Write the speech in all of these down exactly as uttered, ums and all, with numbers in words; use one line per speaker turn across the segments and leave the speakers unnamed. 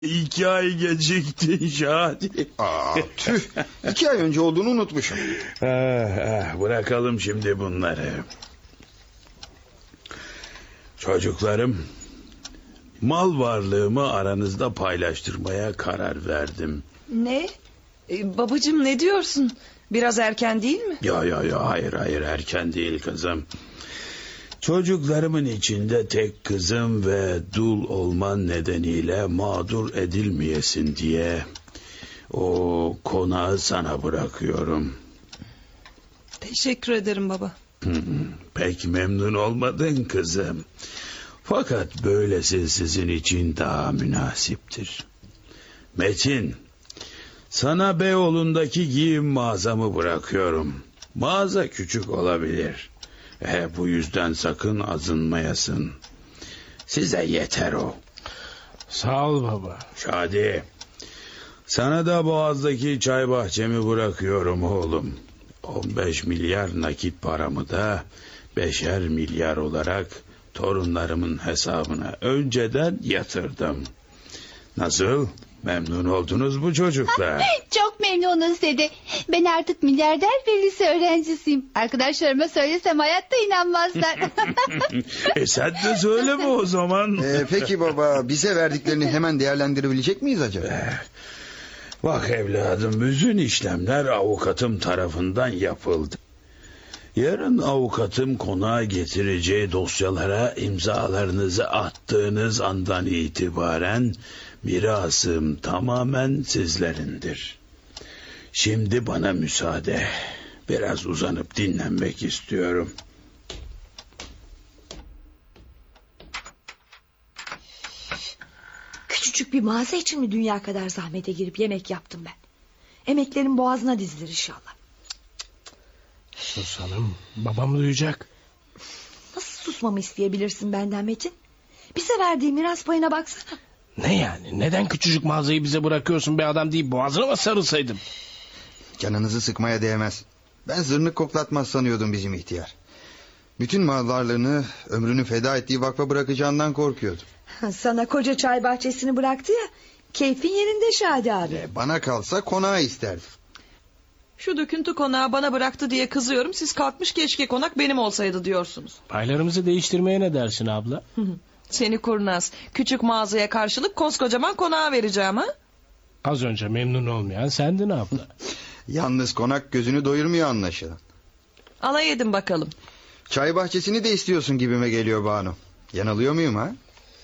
İki ay geciktin Şadi.
Aa, tüh. İki ay önce olduğunu unutmuşum.
Ah, ah, bırakalım şimdi bunları. Çocuklarım, mal varlığımı aranızda paylaştırmaya karar verdim.
Ne? Ee, babacığım ne diyorsun? Biraz erken değil mi?
Ya ya ya hayır hayır erken değil kızım. Çocuklarımın içinde tek kızım ve dul olman nedeniyle mağdur edilmeyesin diye o konağı sana bırakıyorum.
Teşekkür ederim baba.
Pek memnun olmadın kızım. Fakat böylesi sizin için daha münasiptir. Metin, sana Beyoğlu'ndaki giyim mağazamı bırakıyorum. Mağaza küçük olabilir. E, bu yüzden sakın azınmayasın. Size yeter o.
Sağ ol baba.
Şadi, sana da Boğaz'daki çay bahçemi bırakıyorum oğlum. on beş milyar nakit paramı da beşer milyar olarak torunlarımın hesabına önceden yatırdım. Nasıl? Memnun oldunuz mu çocuklar?
Çok memnunuz dede. Ben artık milyarder ve lise öğrencisiyim. Arkadaşlarıma söylesem hayatta inanmazlar.
e sen de söyleme o zaman.
Ee, peki baba, bize verdiklerini hemen değerlendirebilecek miyiz acaba?
Bak evladım, bütün işlemler avukatım tarafından yapıldı. Yarın avukatım konağa getireceği dosyalara imzalarınızı attığınız andan itibaren mirasım tamamen sizlerindir. Şimdi bana müsaade. Biraz uzanıp dinlenmek istiyorum.
Küçücük bir mağaza için mi dünya kadar zahmete girip yemek yaptım ben? Emeklerin boğazına dizilir inşallah.
Sus hanım, babam duyacak.
Nasıl susmamı isteyebilirsin benden Metin? Bize verdiği miras payına baksana.
Ne yani? Neden küçücük mağazayı bize bırakıyorsun be adam deyip boğazına mı sarılsaydım?
Canınızı sıkmaya değmez. Ben zırnık koklatmaz sanıyordum bizim ihtiyar. Bütün mal varlığını ömrünü feda ettiği vakfa bırakacağından korkuyordum.
Sana koca çay bahçesini bıraktı ya. Keyfin yerinde Şadi abi.
E, bana kalsa konağı isterdim.
Şu döküntü konağı bana bıraktı diye kızıyorum. Siz kalkmış keşke konak benim olsaydı diyorsunuz.
Paylarımızı değiştirmeye ne dersin abla?
Seni kurnaz. Küçük mağazaya karşılık koskocaman konağı vereceğim ha?
Az önce memnun olmayan sendin abla.
Yalnız konak gözünü doyurmuyor anlaşılan.
Alay edin bakalım.
Çay bahçesini de istiyorsun gibime geliyor Banu. Yanılıyor muyum ha?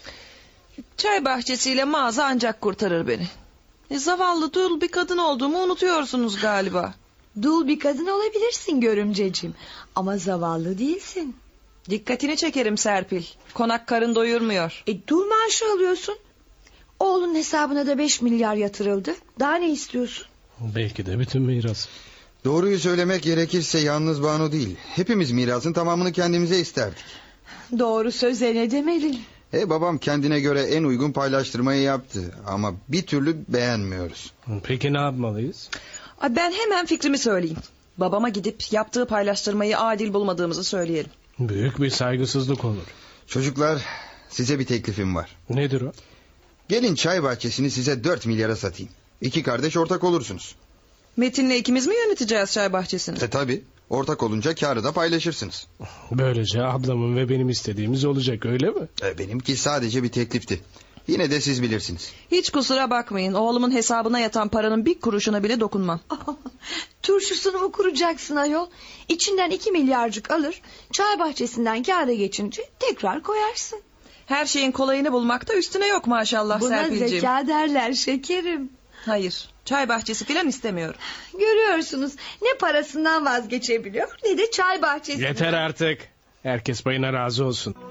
Çay bahçesiyle mağaza ancak kurtarır beni. E, zavallı dul bir kadın olduğumu unutuyorsunuz galiba.
Dul bir kadın olabilirsin görümceciğim. Ama zavallı değilsin.
Dikkatini çekerim Serpil. Konak karın doyurmuyor.
E dul maaşı alıyorsun. Oğlunun hesabına da beş milyar yatırıldı. Daha ne istiyorsun?
Belki de bütün miras.
Doğruyu söylemek gerekirse yalnız Banu değil. Hepimiz mirasın tamamını kendimize isterdik.
Doğru söze ne demeli?
E babam kendine göre en uygun paylaştırmayı yaptı. Ama bir türlü beğenmiyoruz.
Peki ne yapmalıyız?
Ay, ben hemen fikrimi söyleyeyim. Babama gidip yaptığı paylaştırmayı adil bulmadığımızı söyleyelim.
Büyük bir saygısızlık olur.
Çocuklar, size bir teklifim var.
Nedir o?
Gelin çay bahçesini size dört milyara satayım. İki kardeş ortak olursunuz.
Metin'le ikimiz mi yöneteceğiz çay bahçesini?
E tabi, ortak olunca kârı da paylaşırsınız.
Böylece ablamın ve benim istediğimiz olacak, öyle mi?
E, benimki sadece bir teklifti. Yine de siz bilirsiniz.
Hiç kusura bakmayın. Oğlumun hesabına yatan paranın bir kuruşuna bile dokunmam.
Turşusunu mu kuracaksın ayol? İçinden iki milyarcık alır. Çay bahçesinden kâra geçince tekrar koyarsın.
Her şeyin kolayını bulmakta üstüne yok maşallah
Buna
Serpilciğim.
zeka derler şekerim.
Hayır, çay bahçesi filan istemiyorum.
Görüyorsunuz ne parasından vazgeçebiliyor ne de çay bahçesinden.
Yeter artık. Herkes payına razı olsun.